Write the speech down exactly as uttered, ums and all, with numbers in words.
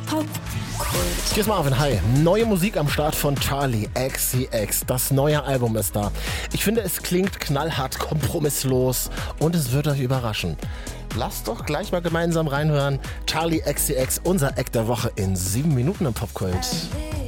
Popkult. Hier ist Marvin, hi. Neue Musik am Start von Charli X C X. Das neue Album ist da. Ich finde, es klingt knallhart, kompromisslos und es wird euch überraschen. Lasst doch gleich mal gemeinsam reinhören. Charli X C X, unser Act der Woche in sieben Minuten im Popkult.